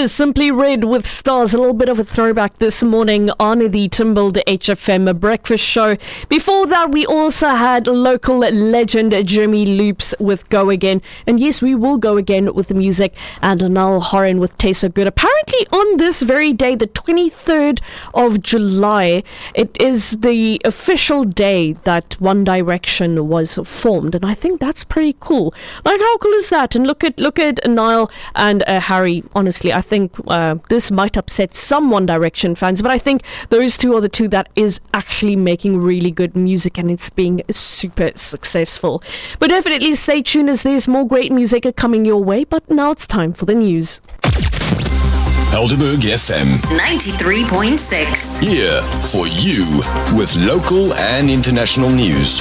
is Simply Red with Stars, a little bit of a throwback this morning on the Timbled HFM breakfast show. Before that, we also had local legend Jimmy Loops with Go Again. And yes, we will go again with the music, and Niall Horan with Taste So Good. Apparently on this very day, the 23rd of July, it is the official day that One Direction was formed. And I think that's pretty cool. Like, how cool is that? And look at Niall and Harry. Honestly, I think this might upset some One Direction fans, but I think those two are the two that is actually making really good music, and it's being super successful. But definitely stay tuned, as there's more great music coming your way. But now it's time for the news. Helderberg FM 93.6. here for you with local and international news.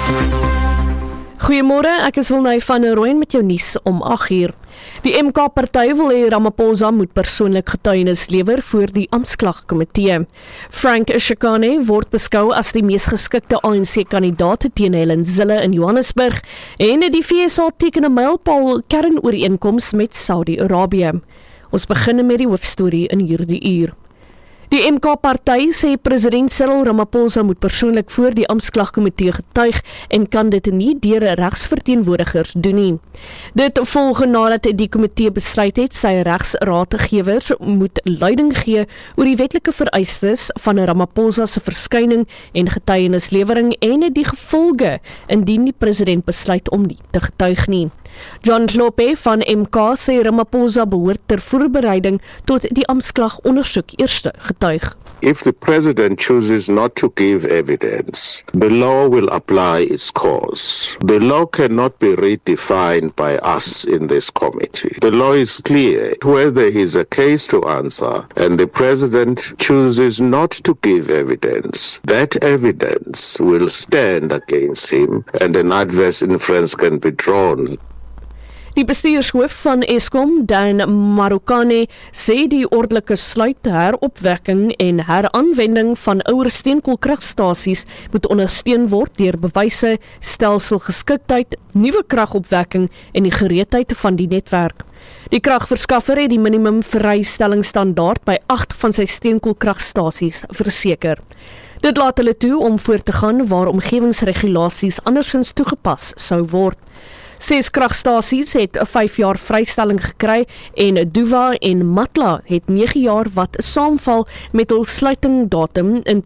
Goeiemôre, ek is Wilnay van der Rooyen met jou nuus om 8uur. Die MK-party wil hê Ramaphosa moet persoonlik getuienis lewer voor die Amptklagkomitee. Frank Shakane word beskou as die mees geskikte ANC-kandidaat teen Helen Zille in Johannesburg, en die FSA teken 'n mylpaal kernooreenkoms met Saudi-Arabië. Ons begin met die hoofstorie in hierdie uur. Die MK-party sê president Cyril Ramaphosa moet persoonlik voor die Amptklagkomitee getuig en kan dit nie deur regsverteenwoordigers doen nie. Dit volg nadat die komitee besluit het sy regsraadgewers moet leiding gee oor die wetlike vereistes van Ramaphosa se verskyning en getuienislewering en die gevolge indien die president besluit om nie te getuig nie. John Klope van MK sê Ramaphosa behoort ter voorbereiding tot die amptklag ondersoek eers getuig. If the president chooses not to give evidence, the law will apply its course. The law cannot be redefined by us in this committee. The law is clear. Where there is a case to answer and the president chooses not to give evidence, that evidence will stand against him and an adverse inference can be drawn. Die bestuurshoof van Eskom, Dan Marokane, sê die ordelike sluit, heropwekking en heraanwending van ouer steenkoolkragstasies moet ondersteun word deur bewyse, stelselgeskiktheid, nuwe kragopwekking en die gereedheid van die netwerk. Die kragverskaffer het die minimum vrystellingsstandaard by 8 van sy steenkoolkragstasies verseker. Dit laat hulle toe om voort te gaan waar omgewingsregulasies andersins toegepas sou word. 6 kragstasies het 'n 5 jaar vrystelling gekry en Duva en Matla het 9 jaar wat saamval met hul sluitingdatum in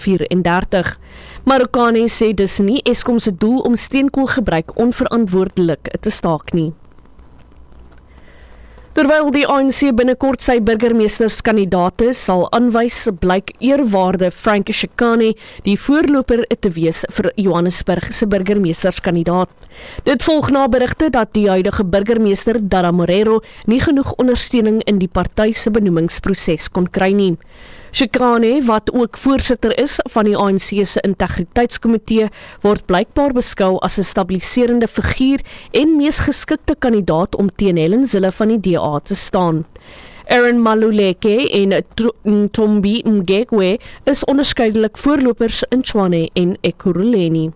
2034. Marokane sê dis nie Eskom se doel om steenkoolgebruik onverantwoordelik te staak nie. Terwyl die ANC binnekort sy burgemeesterskandidaate sal aanwys, blyk eerwaarde Frank Shakane die voorloper te wees vir Johannesburg se burgemeesterskandidaat. Dit volg na berigte dat die huidige burgemeester Dara Morero nie genoeg ondersteuning in die party se benoemingsproses kon kry nie. Shakane, wat ook voorsitter is van die ANC se integriteitskomitee, word blykbaar beskou as 'n stabiliserende figuur en mees geskikte kandidaat om teen Helen Zille van die DA te staan. Aaron Maluleke en Tombi Mgegwe is onderskeidelik voorlopers in Tshwane en Ekurhuleni.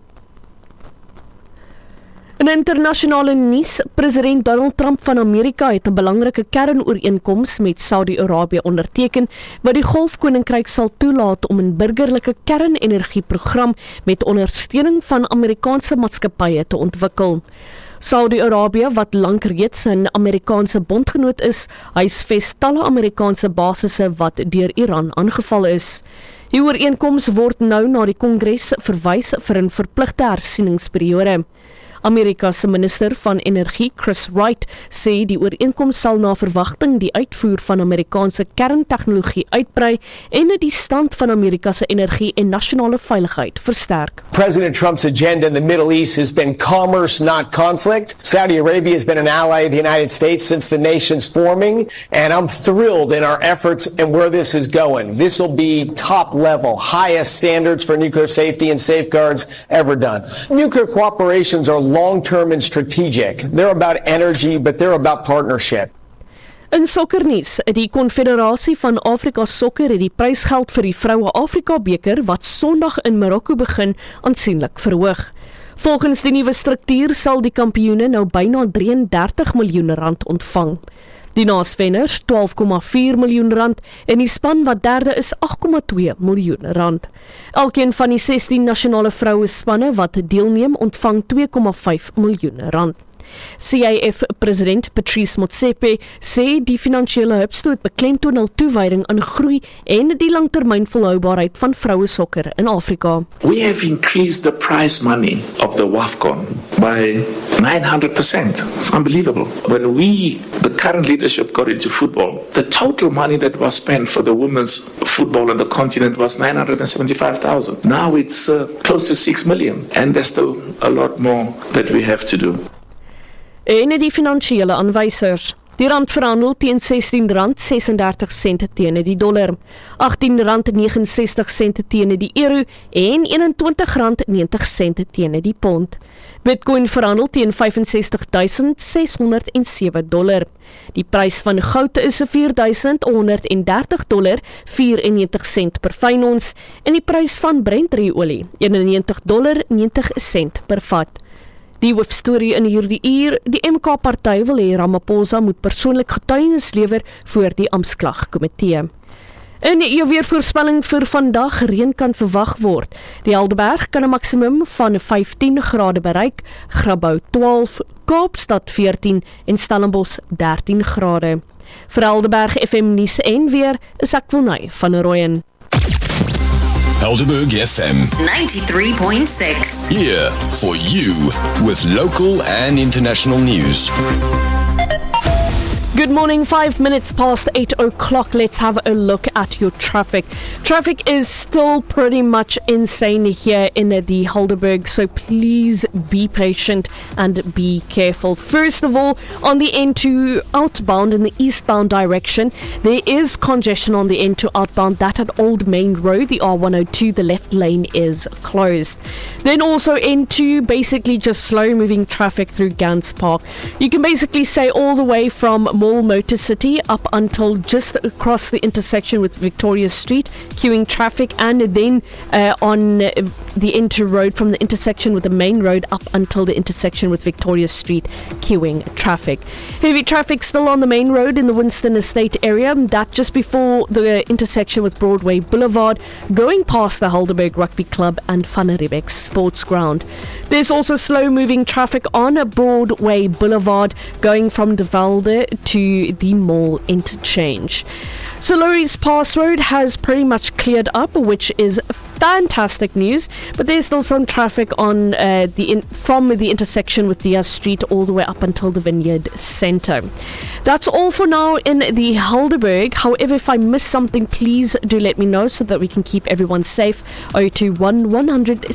In internasionale nuus, president Donald Trump van Amerika het 'n belangrike kernooreenkoms met Saudi-Arabië onderteken wat die Golfkoninkryk sal toelaat om 'n burgerlike kernenergieprogram met ondersteuning van Amerikaanse maatskappye te ontwikkel. Saudi-Arabië, wat lank reeds 'n Amerikaanse bondgenoot is, huisves talle Amerikaanse basisse wat deur Iran aangeval is. Die ooreenkoms word nou na die Kongres verwys vir 'n verpligte hersieningsperiode. Amerika se minister van Energie, Chris Wright, sê die ooreenkoms sal na verwagting die uitvoer van Amerikaanse kerntegnologie uitbrei en die stand van Amerika se energie en nasionale veiligheid versterk. President Trump's agenda in the Middle East has been commerce, not conflict. Saudi Arabia has been an ally of the United States since the nation's forming, and I'm thrilled in our efforts and where this is going. This will be top level, highest standards for nuclear safety and safeguards ever done. Nuclear cooperations are long-term and strategic. They're about energy, but they're about partnership. In sokkernuus, die Konfederasie van Afrika Sokker het die prysgeld vir die Vroue Afrika beker wat Sondag in Marokko begin aansienlik verhoog. Volgens die nuwe struktuur sal die kampioene nou byna 33 miljoen rand ontvang. Die naaswenners 12,4 miljoen rand en die span wat derde is 8,2 miljoen rand. Elkeen van die 16 nasionale vroue spanne wat deelneem ontvang 2,5 miljoen rand. CIF-president Patrice Motsepe sê die finansiële hupstoot beklemtoon hul toewyding aan groei en die langtermyn volhoubaarheid van vroue sokker in Afrika. We have increased the prize money of the WAFCON by 900%. It's unbelievable. When the current leadership got into football, the total money that was spent for the women's football on the continent was 975,000. Now it's close to 6 million, and there's still a lot more that we have to do. En die finansiële aanwysers. Die rand verhandel teen R16.36 teen die dollar, R18.69 teen die euro en R21.90 teen die pond. Bitcoin verhandel teen $65,607. Die prys van goud is $4,130.94 per fyn ons en die prys van Brent-olie $91.90 per vat. Die hoofstorie in hierdie uur, die MK-party wil hê Ramaphosa moet persoonlik getuienis lewer voor die amptklagkomitee. In jou weervoorspelling vir vandag, reën kan verwag word. Die Helderberg kan 'n maksimum van 15 grade bereik, Grabouw 12, Kaapstad 14 en Stellenbosch 13 grade. Vir Helderberg FM nuus en weer is ek Wilnay van Rooyen. Helderberg FM 93.6. here for you with local and international news. Good morning, 5 minutes past 8 o'clock. Let's have a look at your traffic. Traffic is still pretty much insane here in the Helderberg, so please be patient and be careful. First of all, on the N2 outbound in the eastbound direction, there is congestion on the N2 outbound. That at Old Main Road, the R102, the left lane is closed. Then also N2, basically just slow moving traffic through Gans Park. You can basically say all the way from Mall Motor City up until just across the intersection with Victoria Street, queuing traffic, and then on the N2 road from the intersection with the main road up until the intersection with Victoria Street, queuing traffic. Heavy traffic still on the main road in the Winston Estate area, that just before the intersection with Broadway Boulevard, going past the Helderberg Rugby Club and Van Riebeeck Sports Ground. There's also slow moving traffic on Broadway Boulevard going from De Velde to the mall interchange. So Lorries Pass Road has pretty much cleared up, which is fantastic news, but there's still some traffic on from the intersection with Diaz Street all the way up until the Vineyard Centre. That's all for now in the Helderberg. However, if I missed something, please do let me know so that we can keep everyone safe. 021 100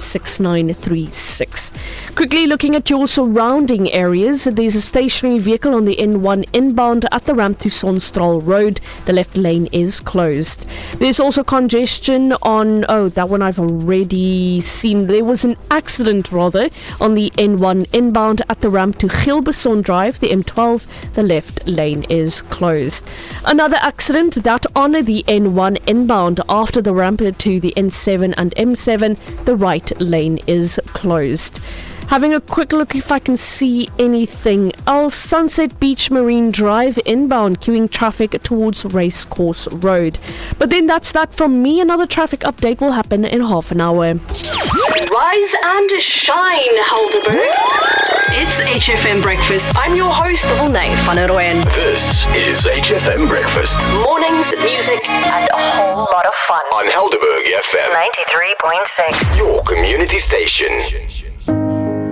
6936. Quickly looking at your surrounding areas, there's a stationary vehicle on the N1 inbound at the ramp to Sonstraal Road. The left lane is closed. There's also congestion on, that one I've already seen. There was an accident rather on the N1 inbound at the ramp to Gilbeson Drive, the M12. The left lane is closed. Another accident that on the N1 inbound after the ramp to the N7 and M7. The right lane is closed. Having a quick look if I can see anything else. Sunset Beach Marine Drive inbound, queuing traffic towards Racecourse Road. But then that's that from me. Another traffic update will happen in half an hour. Rise and shine, Helderberg. It's HFM Breakfast. I'm your host, Wilnay van Rooyen. This is HFM Breakfast Mornings, music, and a whole lot of fun. on Helderberg FM 93.6. your community station.